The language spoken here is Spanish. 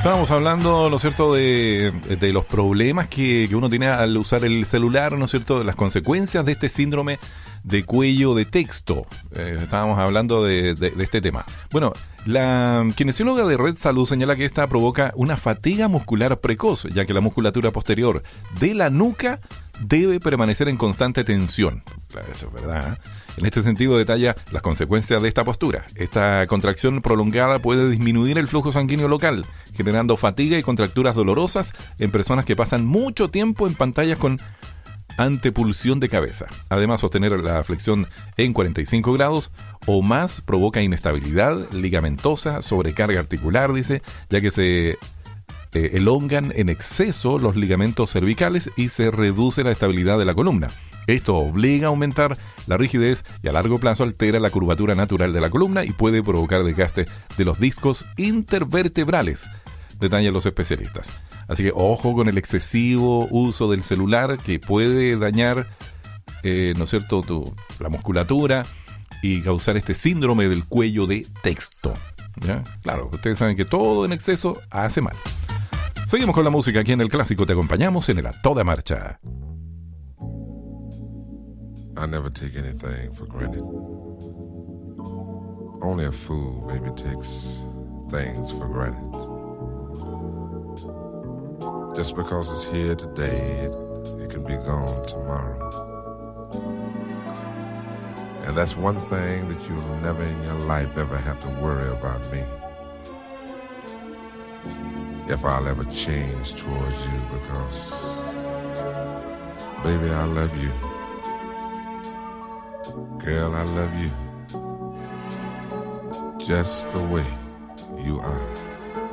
Estábamos hablando, ¿no es cierto?, de los problemas que uno tiene al usar el celular, ¿no es cierto?, de las consecuencias de este síndrome de cuello de texto. Estábamos hablando de este tema. Bueno, la kinesióloga de Red Salud señala que esta provoca una fatiga muscular precoz, ya que la musculatura posterior de la nuca debe permanecer en constante tensión. Claro, eso es verdad, ¿eh? En este sentido detalla las consecuencias de esta postura. Esta contracción prolongada puede disminuir el flujo sanguíneo local, generando fatiga y contracturas dolorosas en personas que pasan mucho tiempo en pantallas con antepulsión de cabeza. Además, sostener la flexión en 45 grados o más provoca inestabilidad ligamentosa, sobrecarga articular, dice, ya que se elongan en exceso los ligamentos cervicales y se reduce la estabilidad de la columna. Esto obliga a aumentar la rigidez y a largo plazo altera la curvatura natural de la columna y puede provocar desgaste de los discos intervertebrales, detallan los especialistas. Así que ojo con el excesivo uso del celular que puede dañar, ¿no es cierto?, la musculatura y causar este síndrome del cuello de texto. ¿Ya? Claro, ustedes saben que todo en exceso hace mal. Seguimos con la música aquí en El Clásico. Te acompañamos en el A Toda Marcha. I never take anything for granted. Only a fool maybe takes things for granted. Just because it's here today, it can be gone tomorrow. And that's one thing that you'll never in your life ever have to worry about me. If I'll ever change towards you, because, baby, I love you. Girl, I love you just the way you are.